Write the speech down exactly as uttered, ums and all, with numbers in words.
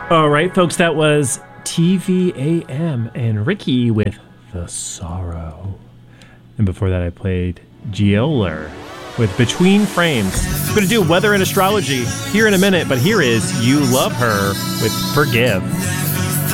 All right, folks, that was T V A M and Ricky with The Sorrow. And before that, I played Gioler with Between Frames. I'm going to do weather and astrology here in a minute, but here is You Love Her with Forgive.